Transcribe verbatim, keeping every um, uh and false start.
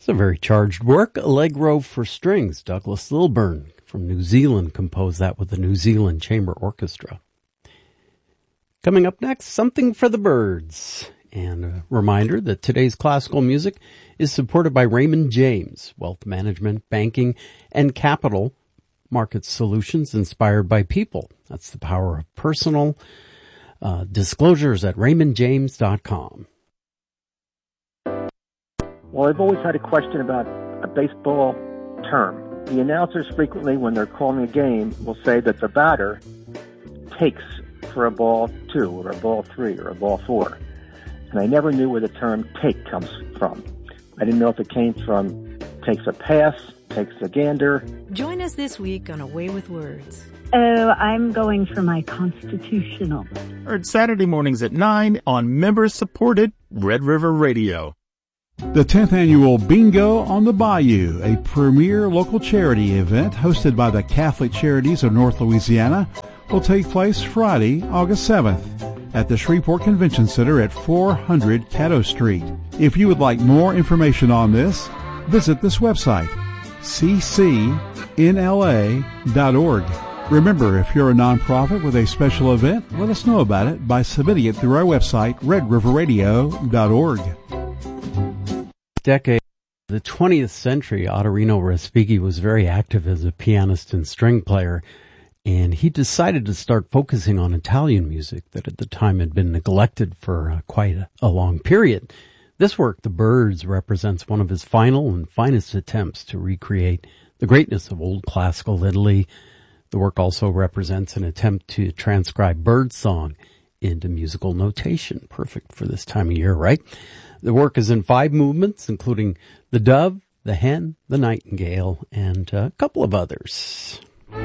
It's a very charged work. Allegro for strings. Douglas Lilburn from New Zealand composed that with the New Zealand Chamber Orchestra. Coming up next, Something for the Birds. And a reminder that today's classical music is supported by Raymond James, wealth management, banking, and capital market solutions inspired by people. That's the power of personal uh, disclosures at raymond james dot com. Well, I've always had a question about a baseball term. The announcers frequently, when they're calling a game, will say that the batter takes for a ball two or a ball three or a ball four. And I never knew where the term take comes from. I didn't know if it came from takes a pass, takes a gander. Join us this week on Away with Words. Oh, I'm going for my constitutional. Heard Saturday mornings at nine on member-supported Red River Radio. The tenth Annual Bingo on the Bayou, a premier local charity event hosted by the Catholic Charities of North Louisiana, will take place Friday, August seventh at the Shreveport Convention Center at four hundred Caddo Street. If you would like more information on this, visit this website, c c n l a dot org. Remember, if you're a nonprofit with a special event, let us know about it by submitting it through our website, red river radio dot org. Decade of the twentieth century, Ottorino Respighi was very active as a pianist and string player, and he decided to start focusing on Italian music that at the time had been neglected for uh, quite a, a long period. This work, The Birds, represents one of his final and finest attempts to recreate the greatness of old classical Italy. The work also represents an attempt to transcribe birdsong into musical notation. Perfect for this time of year, right? The work is in five movements, including the dove, the hen, the nightingale, and a couple of others.